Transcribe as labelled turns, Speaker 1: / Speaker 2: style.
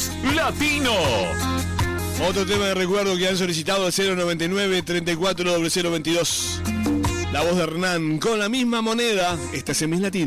Speaker 1: Mix Latino.
Speaker 2: Otro tema de recuerdo que han solicitado al 099-340022. La voz de Hernán con la misma moneda. Esta es en Mix Latino.